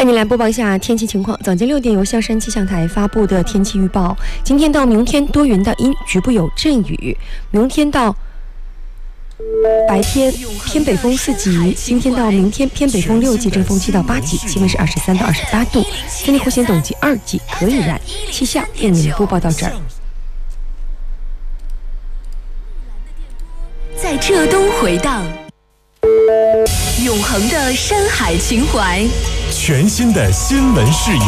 带您来播报一下天气情况。早间6点，由象山气象台发布的天气预报：今天到明天多云到阴，局部有阵雨；明天到白天偏北风4级，今天到明天偏北风6级，阵风7到8级，气温是23到28度，森林户险等级2级，可以燃。气象为您播报到这儿。 在浙东回荡，永恒的山海情怀， 全新的新闻视野。